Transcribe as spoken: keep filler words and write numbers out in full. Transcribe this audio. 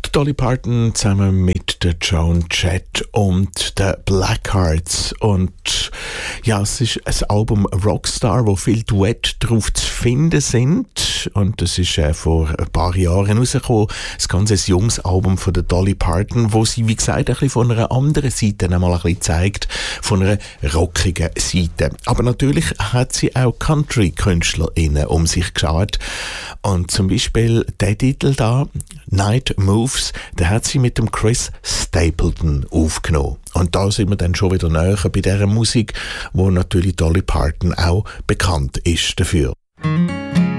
Dolly Parton zusammen mit der Joan Jett und den Blackhearts. Und ja, es ist ein Album Rockstar, wo viele Duette drauf zu finden sind. Und das ist äh, vor ein paar Jahren rausgekommen. Das ganze ein junges Album von der Dolly Parton, wo sie, wie gesagt, ein bisschen von einer anderen Seite einmal ein bisschen zeigt, von einer rockigen Seite. Aber natürlich hat sie auch Country-KünstlerInnen um sich geschaut. Und zum Beispiel der Titel da, Night Moves, der hat sie mit dem Chris Stapleton aufgenommen. Und da sind wir dann schon wieder näher bei dieser Musik, wo natürlich Dolly Parton auch bekannt ist dafür.